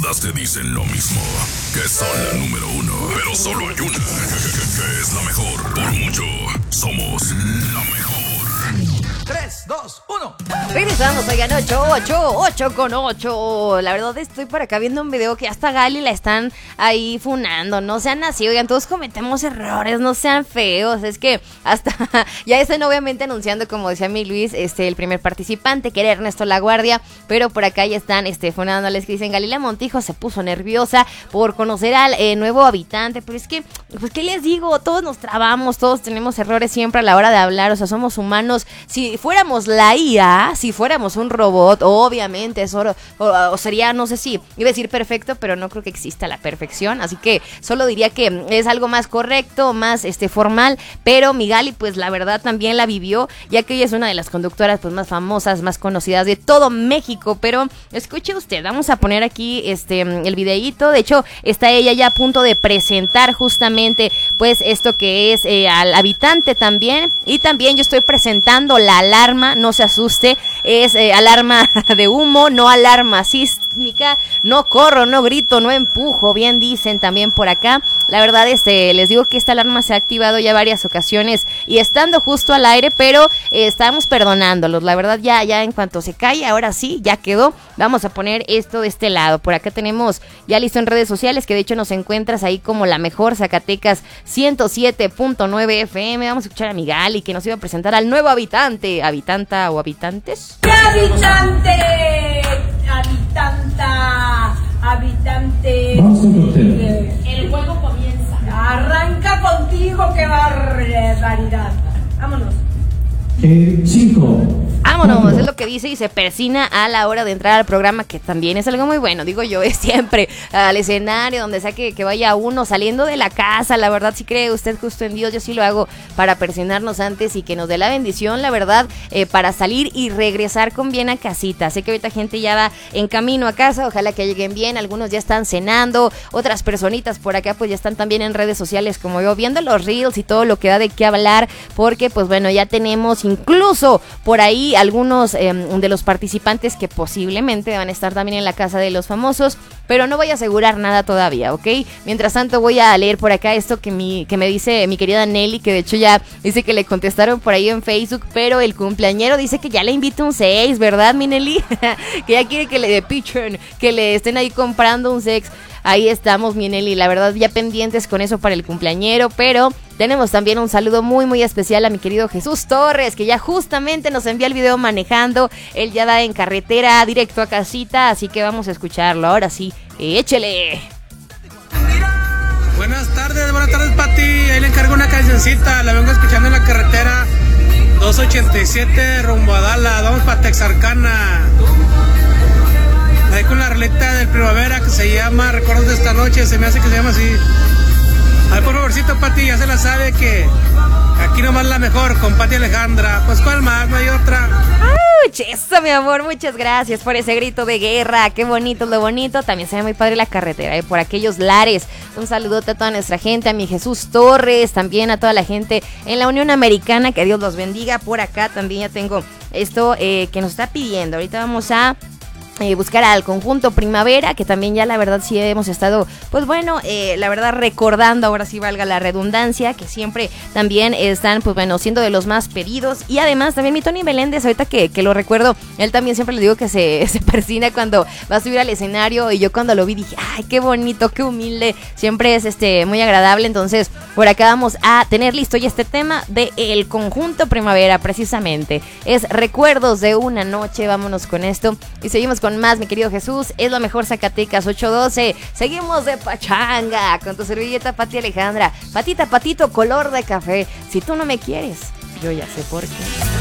Todas te dicen lo mismo, que son la número uno. Pero solo hay una, que es la mejor. Por mucho, somos la mejor. 3, 2, 1. Regresamos, oigan, 8 con 8. La verdad estoy por acá viendo un video que hasta Gali la están ahí funando. No sean así, oigan, todos cometemos errores, no sean feos. Es que hasta ya están obviamente anunciando, como decía mi Luis, el primer participante, que era Ernesto Laguardia. Pero por acá ya están funándoles, que dicen: Galila Montijo se puso nerviosa por conocer al nuevo habitante. Pero es que, pues, ¿qué les digo? Todos nos trabamos, todos tenemos errores siempre a la hora de hablar. O sea, somos humanos. Si fuéramos la IA, si fuéramos un robot, obviamente eso o sería, no sé si iba a decir perfecto, pero no creo que exista la perfección, así que solo diría que es algo más correcto, más formal. Pero mi Gali, pues la verdad también la vivió, ya que ella es una de las conductoras pues más famosas, más conocidas de todo México. Pero escuche usted, vamos a poner aquí el videíto. De hecho, está ella ya a punto de presentar justamente pues esto que es al habitante también. Y también yo estoy presentando la alarma, no se asuste, es alarma de humo, no alarma sísmica. No corro, no grito, no empujo, bien dicen también por acá. La verdad, les digo que esta alarma se ha activado ya varias ocasiones y estando justo al aire, pero estamos perdonándolos. La verdad, ya en cuanto se cae, ahora sí, ya quedó. Vamos a poner esto de este lado. Por acá tenemos ya listo en redes sociales, que de hecho nos encuentras ahí como La Mejor Zacatecas 107.9 FM. Vamos a escuchar a mi Gali, que nos iba a presentar al nuevo habitante, habitanta o habitantes. ¡Habitante! ¡Habitante! Vamos a conocer. El juego comienza. Arranca contigo, qué barbaridad. Vámonos. 5. Vámonos, es lo que dice, y se persina a la hora de entrar al programa, que también es algo muy bueno, digo yo, es siempre al escenario, donde sea que vaya uno saliendo de la casa. La verdad, si cree usted justo en Dios, yo sí lo hago para persinarnos antes y que nos dé la bendición, la verdad, para salir y regresar con bien a casita. Sé que ahorita gente ya va en camino a casa, ojalá que lleguen bien, algunos ya están cenando, otras personitas por acá pues ya están también en redes sociales como yo, viendo los reels y todo lo que da de qué hablar, porque pues bueno, ya tenemos incluso por ahí algunos de los participantes que posiblemente van a estar también en la casa de los famosos, pero no voy a asegurar nada todavía, ¿ok? Mientras tanto voy a leer por acá esto que me dice mi querida Nelly, que de hecho ya dice que le contestaron por ahí en Facebook, pero el cumpleañero dice que ya le invita un 6, ¿verdad, mi Nelly? Que ya quiere que le depichen, que le estén ahí comprando un 6. Ahí estamos, mi Nelly, la verdad ya pendientes con eso para el cumpleañero, pero tenemos también un saludo muy muy especial a mi querido Jesús Torres, que ya justamente nos envía el video manejando. Él ya va en carretera directo a casita, así que vamos a escucharlo. Ahora sí, échele. Buenas tardes Pati, ahí le encargo una cancioncita, la vengo escuchando en la carretera 287 rumbo a Dallas, vamos para Texarkana. Ahí con la roleta del Primavera que se llama Recuerdos de esta noche, se me hace que se llama así. Ay, por favorcito, Pati, ya se la sabe que aquí nomás la mejor, con Pati Alejandra. Pues cuál más, no hay otra. Eso, mi amor, muchas gracias por ese grito de guerra. Qué bonito, lo bonito. También se ve muy padre la carretera, por aquellos lares. Un saludote a toda nuestra gente, a mi Jesús Torres, también a toda la gente en la Unión Americana, que Dios los bendiga. Por acá también ya tengo esto que nos está pidiendo. Ahorita vamos a buscar al conjunto Primavera, que también ya la verdad sí hemos estado, pues bueno, la verdad recordando, ahora sí valga la redundancia, que siempre también están, pues bueno, siendo de los más pedidos. Y además también mi Tony Meléndez, ahorita que lo recuerdo, él también siempre le digo que se persina cuando va a subir al escenario, y yo cuando lo vi dije, ay, qué bonito, qué humilde, siempre es muy agradable. Entonces por acá vamos a tener listo ya este tema de el conjunto Primavera, precisamente es Recuerdos de una noche. Vámonos con esto y seguimos con más, mi querido Jesús. Es La Mejor Zacatecas 812. Seguimos de pachanga con tu servilleta Pati Alejandra. Patita, patito, color de café. Si tú no me quieres, yo ya sé por qué.